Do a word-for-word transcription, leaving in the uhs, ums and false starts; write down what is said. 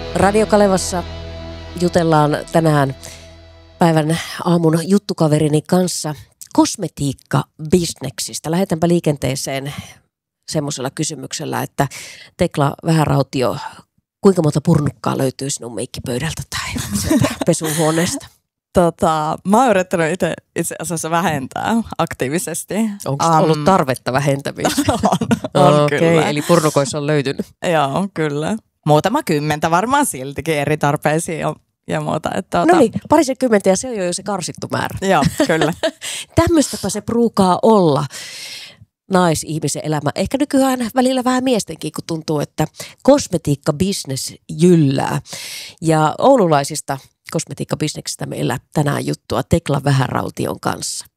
Radio Kalevassa jutellaan tänään päivän aamun juttukaverini kanssa kosmetiikkabisneksistä. Lähetänpä liikenteeseen semmoisella kysymyksellä, että Tekla Vähärautio, kuinka monta purnukkaa löytyy sinun meikkipöydältä tai sieltä pesuhuoneesta? Tota, mä oon yrittänyt itse, itse asiassa vähentää aktiivisesti. Onko um, ollut tarvetta vähentämiseen? on, on okay, kyllä. Eli purnukoissa on löytynyt. Joo, kyllä. Muutama kymmentä varmaan siltikin eri tarpeisiin ja, ja muuta. Että, no niin, parisenkymmentä ja se on jo se karsittu määrä. Joo, kyllä. Tämmöistäpä se pruukaa olla. Naisihmisen elämä. Ehkä nykyään välillä vähän miestenkin, kun tuntuu, että kosmetiikkabisnes jyllää. Ja oululaisista kosmetiikkabisneksistä meillä tänään juttua Tekla Vähäraution kanssa.